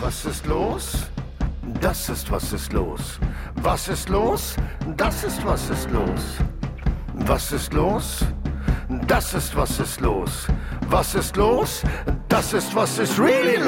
Was ist los? Das ist was ist los. Was ist los? Das ist was ist los. Was ist los? Das ist was ist los. Was ist los? Das ist was ist really los.